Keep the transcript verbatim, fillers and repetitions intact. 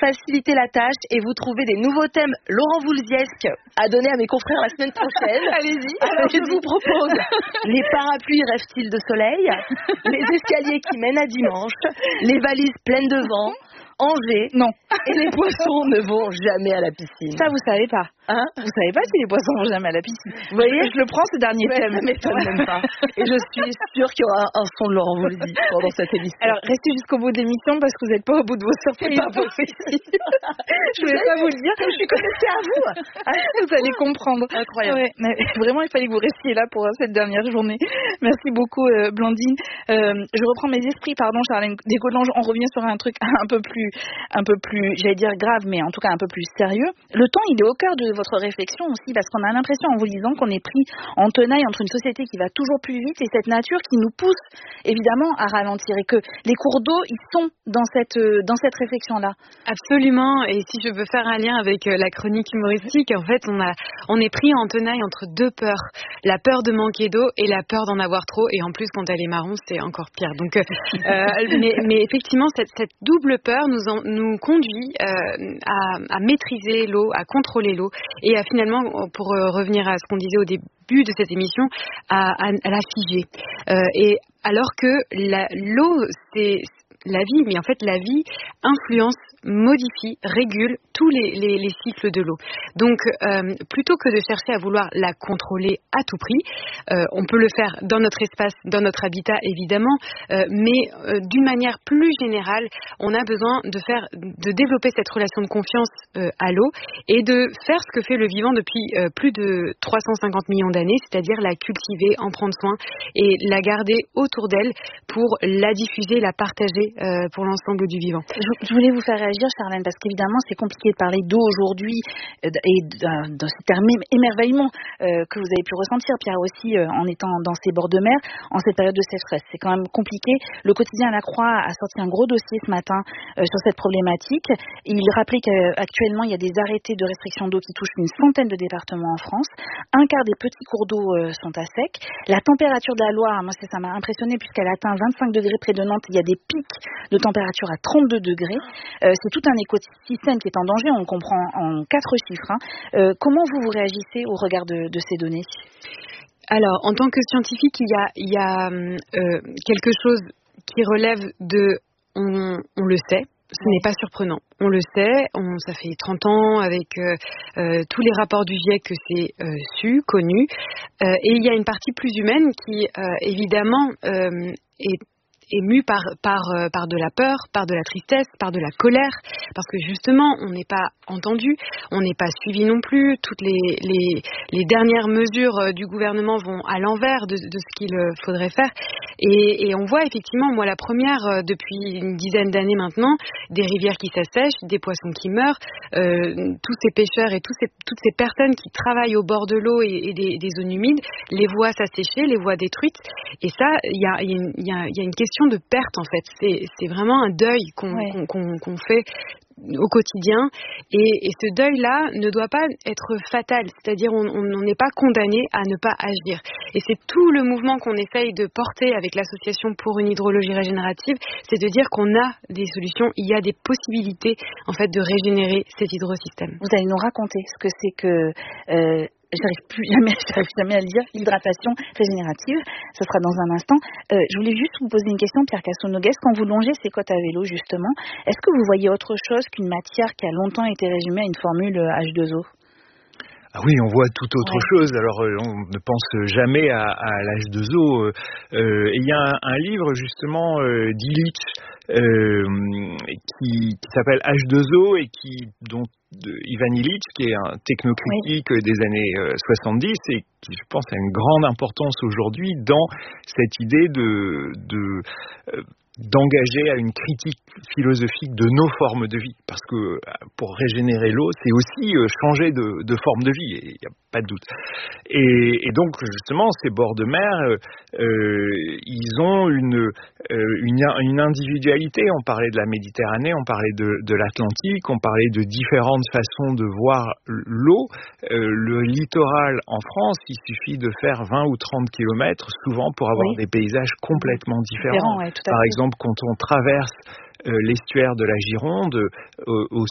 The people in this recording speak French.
faciliter la tâche et vous trouver des nouveaux thèmes Laurent Voulziesque à donner à mes confrères la semaine prochaine. Allez-y. Alors Allez-y. je vous propose les parapluies rêvent-ils de soleil, les escaliers qui mènent à dimanche, les valises pleines de vent, Angers. Non. Et les poissons ne vont jamais à la piscine. Ça, vous savez pas. Hein? Vous savez pas si les poissons vont jamais à la piscine. Vous voyez, je, je le prends ce dernier ouais, thème. ça m'étonne même pas. Et je suis sûre qu'il y aura un son de Laurent Voulzy pendant cette émission. Alors, restez jusqu'au bout de l'émission parce que vous n'êtes pas au bout de vos surprises. C'est pas possible. Je voulais pas vous le dire. Je suis connectée à vous. Vous allez comprendre. Incroyable. Ouais, mais vraiment, il fallait que vous restiez là pour cette dernière journée. Merci beaucoup, euh, Blandine. Euh, je reprends mes esprits, pardon, Charlène Descolanges. On revient sur un truc un peu plus, un peu plus, j'allais dire grave, mais en tout cas un peu plus sérieux. Le temps, il est au cœur de votre réflexion aussi, parce qu'on a l'impression en vous lisant qu'on est pris en tenaille entre une société qui va toujours plus vite et cette nature qui nous pousse évidemment à ralentir, et que les cours d'eau, ils sont dans cette, dans cette réflexion-là. Absolument. Et si je veux faire un lien avec la chronique humoristique, en fait, on a, on est pris en tenaille entre deux peurs. La peur de manquer d'eau et la peur d'en avoir trop. Et en plus, quand elle est marron, c'est encore pire. Donc, euh, mais, mais effectivement, cette, cette double peur nous, en, nous conduit euh, à, à maîtriser l'eau, à contrôler l'eau et à finalement, pour euh, revenir à ce qu'on disait au début de cette émission, à, à, à la figer. Euh, et alors que la, l'eau, c'est la vie, mais en fait, la vie influence, modifie, régule tous les, les, les cycles de l'eau. Donc, euh, plutôt que de chercher à vouloir la contrôler à tout prix, euh, on peut le faire dans notre espace, dans notre habitat, évidemment, euh, mais euh, d'une manière plus générale, on a besoin de faire, de développer cette relation de confiance euh, à l'eau et de faire ce que fait le vivant depuis euh, plus de trois cent cinquante millions d'années, c'est-à-dire la cultiver, en prendre soin et la garder autour d'elle pour la diffuser, la partager euh, pour l'ensemble du vivant. Je, je voulais vous faire réagir, Charlène, parce qu'évidemment, c'est compliqué de parler d'eau aujourd'hui euh, et de ce terme émerveillement euh, que vous avez pu ressentir, Pierre aussi, euh, en étant dans ces bords de mer, en cette période de sécheresse. C'est quand même compliqué. Le quotidien La Croix a sorti un gros dossier ce matin euh, sur cette problématique. Il rappelait qu'actuellement, il y a des arrêtés de restriction d'eau qui touchent une centaine de départements en France. Un quart des petits cours d'eau euh, sont à sec. La température de la Loire, moi, ça m'a impressionné puisqu'elle atteint vingt-cinq degrés près de Nantes. Il y a des pics de température à trente-deux degrés. Euh, c'est tout un écosystème qui est en danger, on le comprend en quatre chiffres. Hein. Euh, comment vous, vous réagissez au regard de, de ces données ? Alors, en tant que scientifique, il y a, il y a euh, quelque chose qui relève de on, on le sait. Ce n'est pas surprenant. On le sait, on, ça fait trente ans avec euh, euh, tous les rapports du GIEC que c'est euh, su, connu. Euh, et il y a une partie plus humaine qui, euh, évidemment, euh, est ému par, par, euh, par de la peur, par de la tristesse, par de la colère, parce que justement, on n'est pas entendu, on n'est pas suivi non plus. Toutes les, les, les dernières mesures euh, du gouvernement vont à l'envers de, de ce qu'il euh, faudrait faire. Et, et on voit effectivement, moi la première, euh, depuis une dizaine d'années maintenant, des rivières qui s'assèchent, des poissons qui meurent, euh, tous ces pêcheurs et tous ces, toutes ces personnes qui travaillent au bord de l'eau et, et des, des zones humides, les voient s'assécher, les voient détruites. Et ça, il y a, y, a y, a, y a une question de perte en fait. C'est, c'est vraiment un deuil qu'on, ouais. qu'on, qu'on, qu'on fait au quotidien, et, et ce deuil-là ne doit pas être fatal, c'est-à-dire on n'est pas condamné à ne pas agir. Et c'est tout le mouvement qu'on essaye de porter avec l'association pour une hydrologie régénérative, c'est de dire qu'on a des solutions, il y a des possibilités en fait de régénérer cet hydrosystème. Vous allez nous raconter ce que c'est que euh, j'arrive plus jamais, j'arrive jamais à le dire, l'hydratation régénérative. Ce sera dans un instant. Euh, je voulais juste vous poser une question, Pierre Cassonogues. Quand vous longez ces côtes à vélo, justement, est-ce que vous voyez autre chose qu'une matière qui a longtemps été résumée à une formule H deux O ? Ah oui, on voit tout autre ouais. chose. Alors, euh, on ne pense jamais à, à l'H deux O. Euh, et il y a un, un livre, justement, euh, d'Illich, euh, qui, qui s'appelle H deux O et qui, dont de Ivan Illich, qui est un technocritique oui. des années euh, soixante-dix et qui, je pense, a une grande importance aujourd'hui dans cette idée de... de euh, d'engager à une critique philosophique de nos formes de vie, parce que pour régénérer l'eau, c'est aussi changer de, de forme de vie, il n'y a pas de doute. Et, et donc, justement, ces bords de mer, euh, ils ont une, une, une individualité. On parlait de la Méditerranée, on parlait de, de l'Atlantique, on parlait de différentes façons de voir l'eau. Euh, le littoral en France, il suffit de faire vingt ou trente kilomètres, souvent pour avoir oui. des paysages complètement différents. Différent, ouais, tout à Par fait. exemple, quand on traverse euh, l'estuaire de la Gironde, euh, au